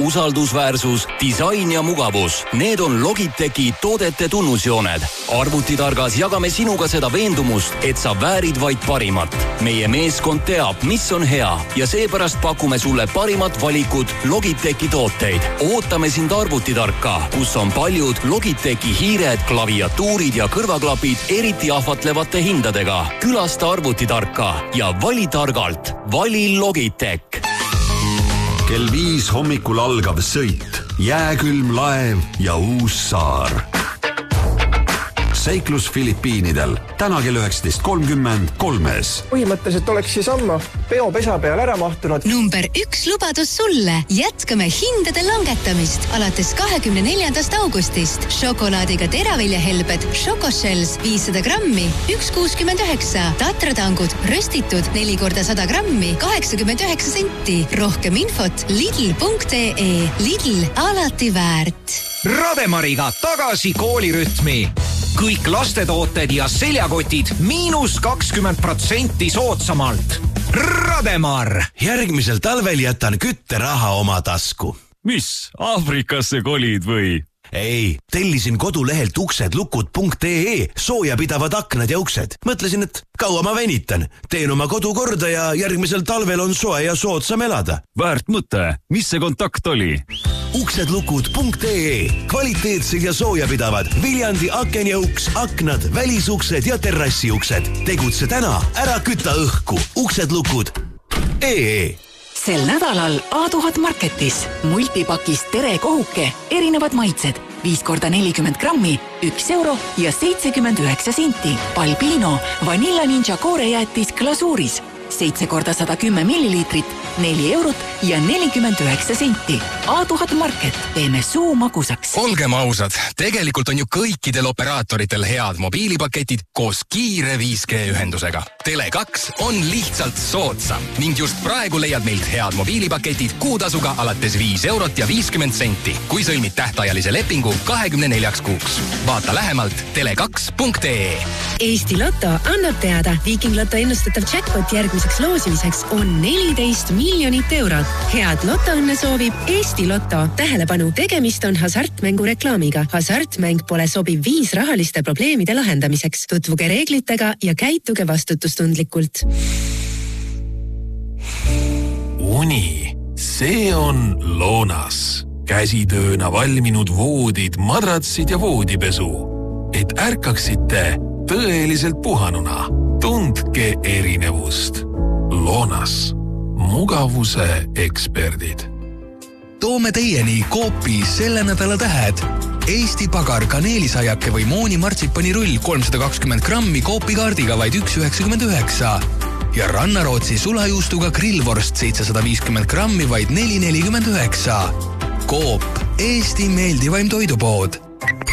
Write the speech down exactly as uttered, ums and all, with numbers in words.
usaldusväärsus, disain ja mugavus. Need on Logitechi toodete tunnusjooned. Arvutitargas jagame sinuga seda veendumust, et sa väärid vaid parimat. Meie meeskond teab, mis on hea ja seepärast pakume sulle parimat valikut Logitechi tooteid. Ootame sind Arvutitarka, kus on paljud Logitechi hiired, klaviatuurid ja kõrvaklapid eriti ahvatlevate hindadega. Külasta Arvutitarka ja vali targalt. Vali Logitech. Kell viis hommikul algab sõit, jääkülm laev ja uus saar. Seiklus Filipiinidel. Täna kell üheksateist kolmkümmend kolmes. Põhimõtteliselt oleks siis amma peopesa peal ära mahtunud. Number üks lubadus sulle. Jätkame hindade langetamist alates kahekümne neljandast augustist. Šokolaadiga teraviljahelbed Šokoshells viissada grammi, üks kuuskümmend üheksa. Tatratangud röstitud neli korda sada grammi, kaheksakümmend üheksa senti. Rohkem infot lidl punkt ee. Lidl alati väärt. Rademariga tagasi koolirütmi. Kõik lastetooted ja seljakotid miinus kakskümmend protsenti soodsamalt. Rademar! Järgmisel talvel jätan kütteraha oma tasku. Mis? Aafrikasse kolid või? Ei, tellisin kodulehelt uksedlukud punkt ee soojapidavad aknad ja uksed. Mõtlesin, et kaua ma venitan. Teen oma kodu korda ja järgmisel talvel on soe ja soodsam elada. Väärt mõte. Mis see kontakt oli? uksedlukud punkt ee. Kvaliteetsed ja soojapidavad. Viljandi aken ja uks, aknad, välisuksed ja terrassiuksed. Tegutse täna, ära küta õhku. uksedlukud punkt ee. Sel nädalal A tuhat Marketis multipakis tere kohuke, erinevad maitsed, viis korda nelikümmend grammi, üks euro ja seitsekümmend üheksa senti. Balbino, Vanilla Ninja koorejäätis glasuuris, seitse korda sada kümme milliliitrit, neli eurot ja nelikümmend üheksa senti. A tuhat Market, teeme suu magusaks. Olgem ausad, tegelikult on ju kõikidel operaatoritel head mobiilipaketid koos kiire viis G ühendusega. Tele kaks on lihtsalt soodsam ning just praegu leiad meilt head mobiilipaketid kuutasuga alates viis eurot ja viiskümmend senti, kui sõlmid tähtajalise lepingu kahekümne neljaks kuuks. Vaata lähemalt tele kaks punkt ee. Eesti Lotto annab teada, Viking Lotto ennustatav jackpot järgmiseks loosimiseks on neliteist miljonit eurot. Head Lottoõnne soovib Eesti Lotto. Tähelepanu, tegemist on hasartmängu reklaamiga. Hasartmäng pole sobiv viis rahaliste probleemide lahendamiseks. Tutvuge reeglitega ja käituge vastutustundlikult. Uni, see on Loonas. Käsitööna valminud voodid, madratsid ja voodipesu. Et ärkaksite tõeliselt puhanuna. Tundke erinevust. Loonas. Mugavuse eksperdid. Toome teieni Coopi selle nädala tähed. Eesti pagar kaneelisaiake või mooni martsipanirull kolmsada kakskümmend grammi Coopi kaardiga vaid üks üheksakümmend üheksa. Ja Rannarootsi sulajuustuga grillvorst seitsesada viiskümmend grammi vaid neli nelikümmend üheksa. Coop, Eesti meeldivaim toidupood.